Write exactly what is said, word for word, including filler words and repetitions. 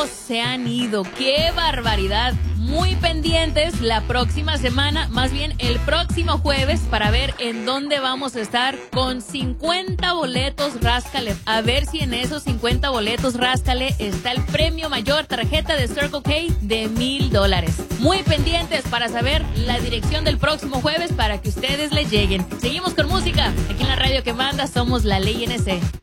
todos se han ido. ¡Qué barbaridad! Muy pendientes la próxima semana, más bien el próximo jueves, para ver en dónde vamos a estar con cincuenta boletos Ráscale. A ver si en esos cincuenta boletos Ráscale está el premio mayor, tarjeta de Circle K de mil dólares. Muy pendientes para saber la dirección del próximo jueves para que ustedes les lleguen. Seguimos con música. Aquí en la radio que manda somos La Ley N C.